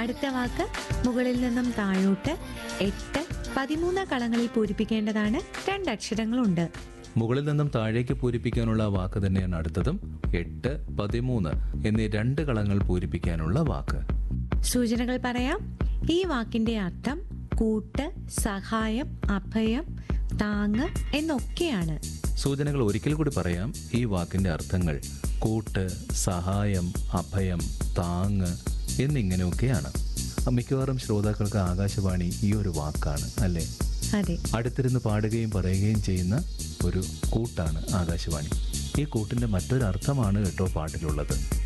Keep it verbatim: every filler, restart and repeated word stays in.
അടുത്ത വാക്ക് മുകളിൽ നിന്നും താഴോട്ട് എട്ട് പതിമൂന്ന് കളങ്ങളിൽ പൂരിപ്പിക്കേണ്ടതാണ്. രണ്ടക്ഷരങ്ങളുണ്ട്. മുകളിൽ നിന്നും താഴേക്ക് പൂരിപ്പിക്കാനുള്ള വാക്ക് തന്നെയാണ് അടുത്തതും. എട്ട് പതിമൂന്ന് എന്നീ രണ്ട് കളങ്ങൾ പൂരിപ്പിക്കാനുള്ള വാക്ക്. സൂചനകൾ പറയാം. ഈ വാക്കിന്റെ അർത്ഥം കൂട്ട്, സഹായം, അഭയം, താങ്ങ് എന്നൊക്കെയാണ്. സൂചനകൾ ഒരിക്കൽ കൂടി പറയാം. ഈ വാക്കിന്റെ അർത്ഥങ്ങൾ കൂട്ട്, സഹായം, അഭയം, താങ്ങ് എന്നിങ്ങനെയൊക്കെയാണ്. മിക്കവാറും ശ്രോതാക്കൾക്ക് ആകാശവാണി ഈ ഒരു വാക്കാണ് അല്ലേ? അതെ. അടുത്തിരുന്ന് പാടുകയും പറയുകയും ചെയ്യുന്ന ഒരു കൂട്ടാണ് ആകാശവാണി. ഈ കൂട്ടിന്റെ മറ്റൊരർത്ഥമാണ് കേട്ടോ പാട്ടിലുള്ളത്.